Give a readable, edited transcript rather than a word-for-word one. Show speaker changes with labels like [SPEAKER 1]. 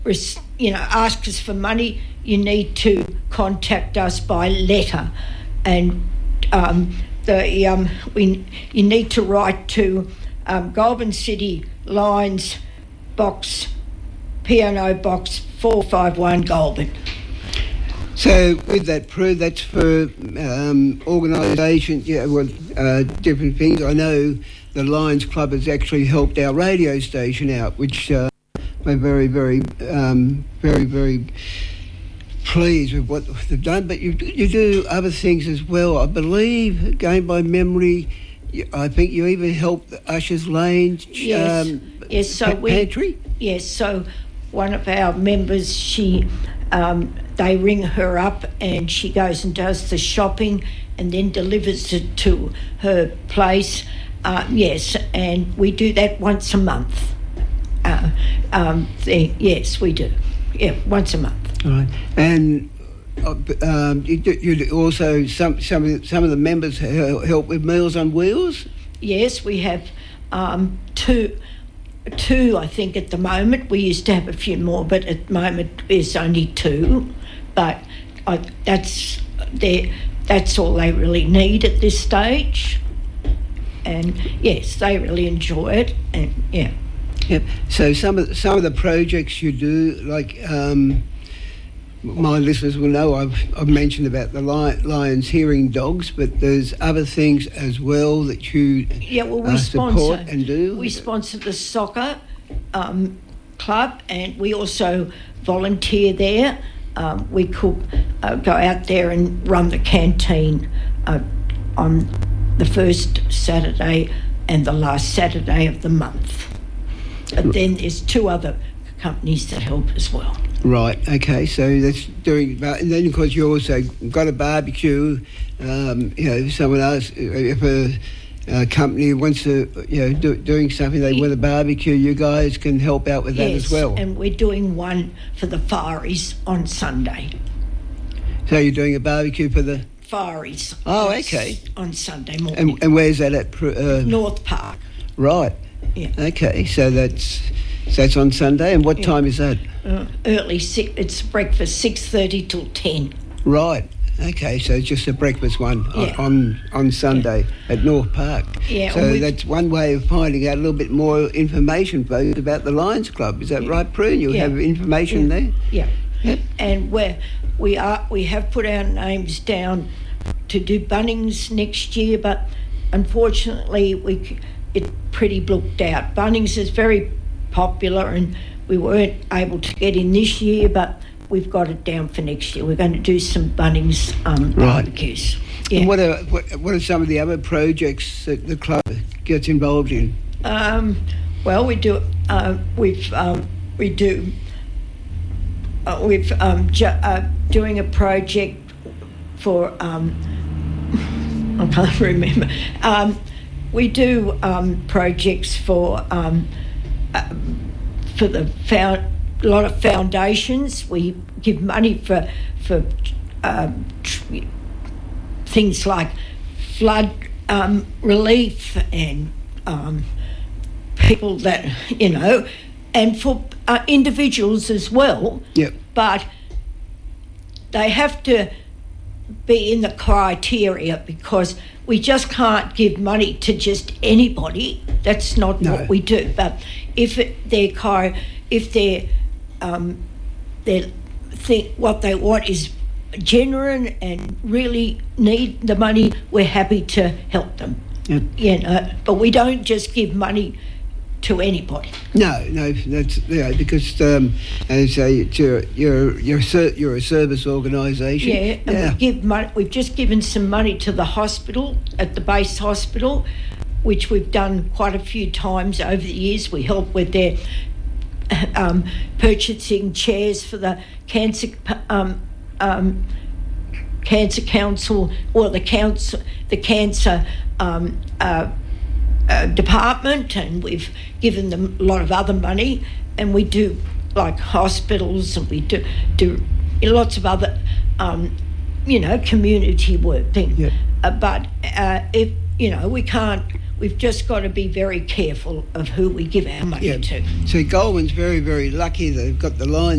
[SPEAKER 1] ask us for money, you need to contact us by letter, and you need to write to Goulburn City Lions Box, P&O Box 451 Goulburn.
[SPEAKER 2] So with that, Prue, that's for organisations, different things. I know the Lions Club has actually helped our radio station out, which we're very, very, very, very pleased with what they've done. But you do other things as well. I believe, going by memory, I think you even helped the Ushers Lane pantry?
[SPEAKER 1] Yes, so one of our members, they ring her up and she goes and does the shopping and then delivers it to her place. Yes, and we do that once a month. Yes, we do. Yeah, once a month.
[SPEAKER 2] All right. And you also some of the members help with Meals on Wheels?
[SPEAKER 1] Yes, we have two, I think, at the moment. We used to have a few more, but at the moment there's only two. But that's all they really need at this stage. And yes, they really enjoy it, and yeah.
[SPEAKER 2] Yep. So some of the projects you do, like my listeners will know, I've mentioned about the Lions hearing dogs, but there's other things as well that you support and do.
[SPEAKER 1] We sponsor the soccer club, and we also volunteer there. We could go out there and run the canteen on the first Saturday and the last Saturday of the month. But then there's two other companies that help as well.
[SPEAKER 2] Right, okay, so that's doing, and then of course you also got a barbecue, someone else, if a company wants to, doing something, they want a barbecue, you guys can help out with that as well.
[SPEAKER 1] And we're doing one for the Fireys on Sunday.
[SPEAKER 2] So you're doing a barbecue for the
[SPEAKER 1] Fireys.
[SPEAKER 2] Oh, okay.
[SPEAKER 1] On Sunday morning.
[SPEAKER 2] And where's that at?
[SPEAKER 1] North Park.
[SPEAKER 2] Right.
[SPEAKER 1] Yeah.
[SPEAKER 2] Okay, so that's on Sunday, and what time is that?
[SPEAKER 1] Early. It's breakfast, 6:30 till 10.
[SPEAKER 2] Right. Okay, so it's just a breakfast one on Sunday at North Park.
[SPEAKER 1] Yeah.
[SPEAKER 2] So that's one way of finding out a little bit more information, folks, about the Lions Club. Is that right, Prue? You have information there?
[SPEAKER 1] Yeah.
[SPEAKER 2] Yep.
[SPEAKER 1] And we have put our names down to do Bunnings next year, but unfortunately it's pretty booked out. Bunnings is very popular and we weren't able to get in this year, but we've got it down for next year. We're going to do some Bunnings barbecues. Yeah.
[SPEAKER 2] And what are some of the other projects that the club gets involved in?
[SPEAKER 1] Well, we do. Doing a project for. I can't remember. We do projects for a lot of foundations. We give money for things like flood relief and people that, and for individuals as well.
[SPEAKER 2] Yep.
[SPEAKER 1] But they have to be in the criteria because we just can't give money to just anybody. That's not what we do. But if what they want is genuine and really need the money, we're happy to help them.
[SPEAKER 2] Yep.
[SPEAKER 1] But we don't just give money to anybody.
[SPEAKER 2] No, that's because as I say, you're a service organisation.
[SPEAKER 1] Yeah, and we give money. We've just given some money to the hospital at the base hospital, which we've done quite a few times over the years. We help with their purchasing chairs for the cancer council or the cancer department, and we've given them a lot of other money, and we do like hospitals, and we do lots of other community work things.
[SPEAKER 2] Yep.
[SPEAKER 1] But if we we've just got to be very careful of who we give our money to.
[SPEAKER 2] So Goulburn's very, very lucky. They've got the Lions